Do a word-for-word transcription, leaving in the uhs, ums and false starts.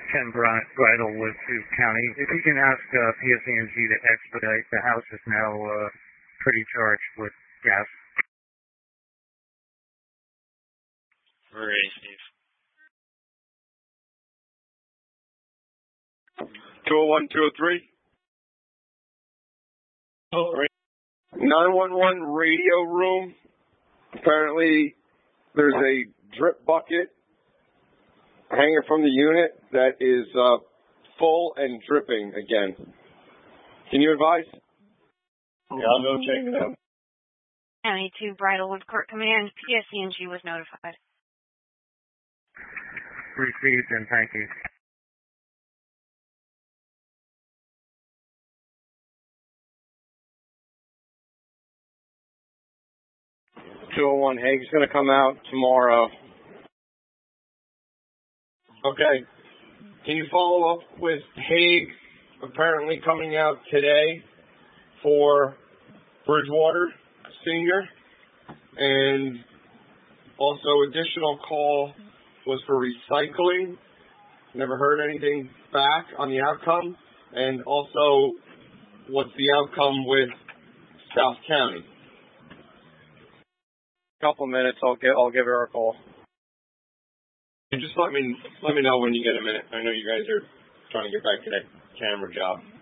Ken Bridle with Sioux County. If you can ask uh, P S E N G to expedite, the house is now uh, pretty charged with gas. We're ready, Steve. two oh one, two oh three. Oh, right. nine one one radio room. Apparently, there's a drip bucket hanging from the unit that is uh, full and dripping again. Can you advise? Yeah, I'll go check it out. County two Bridle with Court Command. P S E N G was notified. Received, and thank you. two oh one Hague's going to come out tomorrow. Okay. Can you follow up with Hague apparently coming out today for Bridgewater Senior? And also additional call was for recycling. Never heard anything back on the outcome. And also, what's the outcome with South County? Couple minutes, I'll give I'll give her a call. And just let me let me know when you get a minute. I know you guys are trying to get back to that camera job.